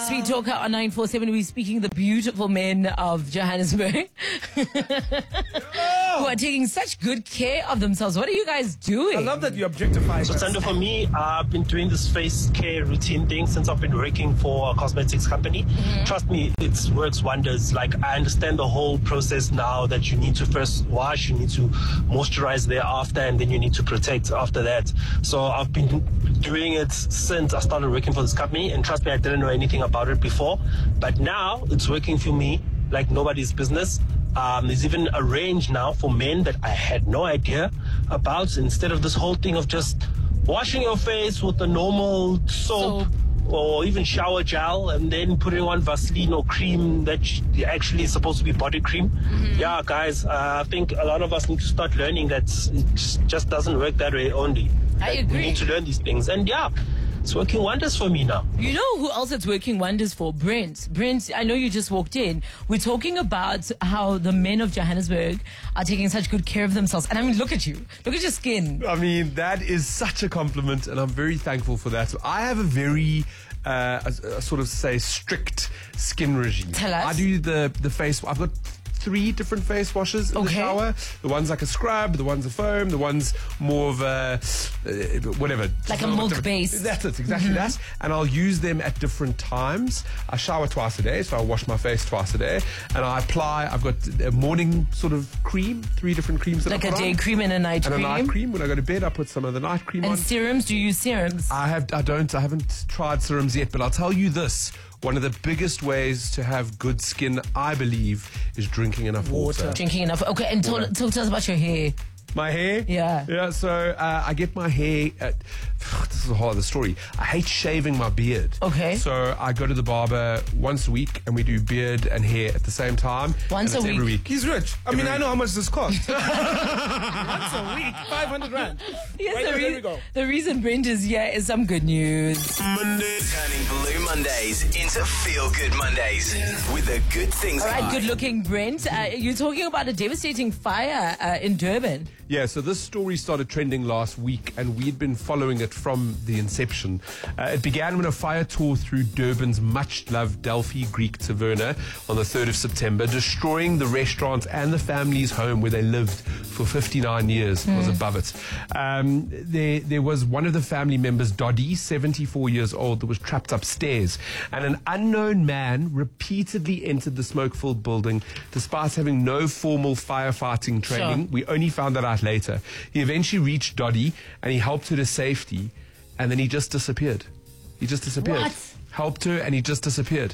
Speed Talker on 947. We're speaking the beautiful men of Johannesburg who are taking such good care of themselves. What are you guys doing? I love that you objectify. So, Sandra, for me, I've been doing this face care routine thing since I've been working for a cosmetics company. Trust me, it works wonders. Like, I understand the whole process now that you need to first wash, you need to moisturize thereafter, and then you need to protect after that. So I've been doing it since I started working for this company, and trust me, I didn't know anything about it before, but now it's working for me like nobody's business. There's even a range now for men that I had no idea about. Instead of this whole thing of just washing your face with a normal soap or even shower gel and then putting on Vaseline or cream that actually is supposed to be body cream. Yeah, guys, I think a lot of us need to start learning that it just doesn't work that way only. I agree. We need to learn these things. And yeah, it's working wonders for me now. You know who else it's working wonders for? Brent. Brent, I know you just walked in. We're talking about how the men of Johannesburg are taking such good care of themselves. And I mean, look at you. Look at your skin. I mean, that is such a compliment, and I'm very thankful for that. I have a very, sort of say, strict skin regime. Tell us. I do the face. I've got 3 different face washes in the shower. The one's like a scrub, the one's a foam, the one's more of a whatever. Like a milk base. That's it, exactly that. And I'll use them at different times. I shower twice a day, so I'll wash my face twice a day. And I've got a morning sort of cream, 3 different creams that I put Like a day cream and a night cream. And a night cream. When I go to bed, I put some of the night cream on. And serums? Do you use serums? I haven't tried serums yet, but I'll tell you this. One of the biggest ways to have good skin, I believe, is drinking enough water. Drinking enough. Okay, and talk to us about your hair. My hair? Yeah. Yeah, so I get my hair this is a whole other story. I hate shaving my beard. Okay. So I go to the barber once a week and we do beard and hair at the same time. Once a week? Every week. He's rich. I mean, I know how much this costs. Once a week, 500 rand. Yes, Right there we go. the reason Brent is here is some good news. Monday. Turning Blue Mondays into Feel Good Mondays with the Good Things All right, Guide. good looking Brent. You're talking about a devastating fire in Durban. Yeah, so this story started trending last week and we'd been following it from the inception. It began when a fire tore through Durban's much-loved Delphi Greek Taverna on the 3rd of September, destroying the restaurant and the family's home where they lived for 59 years. It was above it. There was one of the family members, Doddy, 74 years old, that was trapped upstairs. And an unknown man repeatedly entered the smoke-filled building despite having no formal firefighting training. Sure. We only found that out later. He eventually reached Doddy and he helped her to safety, and then he just disappeared. He just disappeared. What? Helped her and he just disappeared.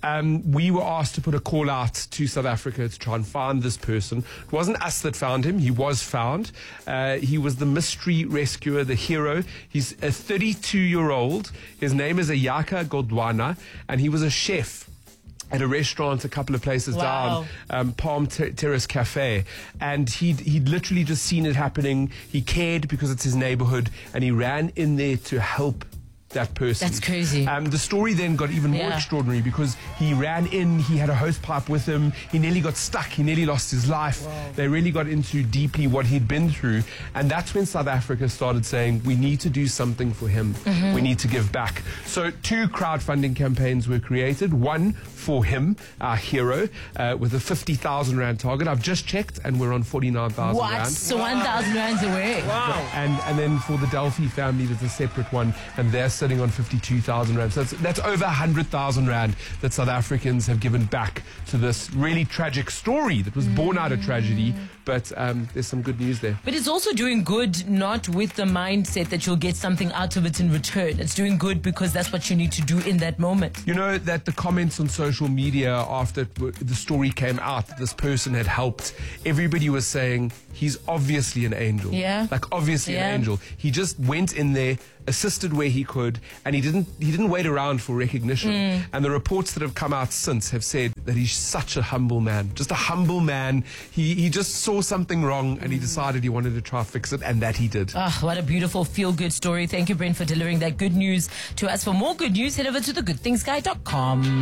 We were asked to put a call out to South Africa to try and find this person. It wasn't us that found him. He was found. He was the mystery rescuer, the hero. He's a 32-year-old. His name is Ayaka Godwana, and he was a chef at a restaurant a couple of places down, Palm Terrace Cafe. And he'd literally just seen it happening. He cared because it's his neighborhood, and he ran in there to help that person. That's crazy. The story then got even more extraordinary because he ran in, he had a hose pipe with him, he nearly got stuck, he nearly lost his life. Wow. They really got into deeply what he'd been through, and that's when South Africa started saying, we need to do something for him. We need to give back. So 2 crowdfunding campaigns were created, one for him, our hero, with a 50,000 Rand target. I've just checked and we're on 49,000 What? Rand. So 1,000 rands away. Wow. And then for the Delphi family, there's a separate one, and they're sitting on 52,000 Rand. So that's over 100,000 Rand that South Africans have given back to this really tragic story that was born out of tragedy. But there's some good news there. But it's also doing good, not with the mindset that you'll get something out of it in return. It's doing good because that's what you need to do in that moment. You know that the comments on social media after the story came out that this person had helped, everybody was saying he's obviously an angel. Yeah. Like obviously an angel. He just went in there, assisted where he could, and he didn't wait around for recognition. And the reports that have come out since have said that he's such a humble man, just a humble man. He just saw something wrong and he decided he wanted to try to fix it, and that he did. What a beautiful feel-good story. Thank you, Brent, for delivering that good news to us. For more good news, head over to thegoodthingsguy.com.